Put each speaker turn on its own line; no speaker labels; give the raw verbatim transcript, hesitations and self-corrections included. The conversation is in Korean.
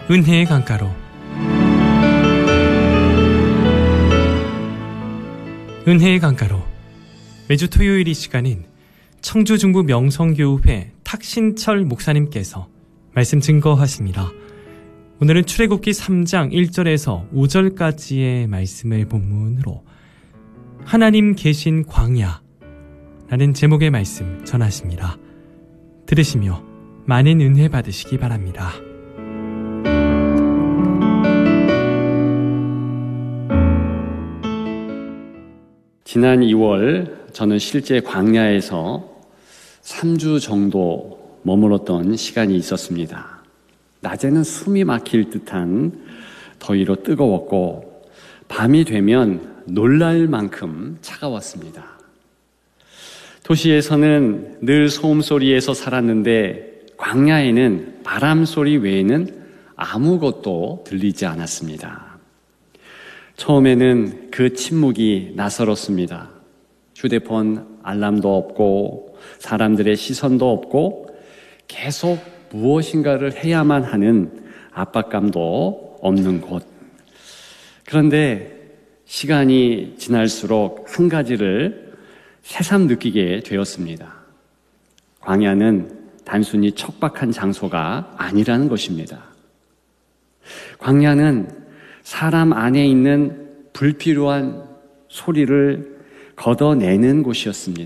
은혜의 강가로. 은혜의 강가로. 매주 토요일 이 시간은 청주 중부 명성교회 탁신철 목사님께서 말씀 증거하십니다. 오늘은 출애굽기 삼 장 일 절에서 오 절까지의 말씀을 본문으로 하나님 계신 광야라는 제목의 말씀 전하십니다. 들으시며 많은 은혜 받으시기 바랍니다.
지난 이월 저는 실제 광야에서 삼 주 정도 머물렀던 시간이 있었습니다. 낮에는 숨이 막힐 듯한 더위로 뜨거웠고 밤이 되면 놀랄 만큼 차가웠습니다. 도시에서는 늘 소음소리에서 살았는데 광야에는 바람소리 외에는 아무것도 들리지 않았습니다. 처음에는 그 침묵이 낯설었습니다. 휴대폰 알람도 없고 사람들의 시선도 없고 계속 무엇인가를 해야만 하는 압박감도 없는 곳. 그런데 시간이 지날수록 한 가지를 새삼 느끼게 되었습니다. 광야는 단순히 척박한 장소가 아니라는 것입니다. 광야는 사람 안에 있는 불필요한 소리를 걷어내는 곳이었습니다.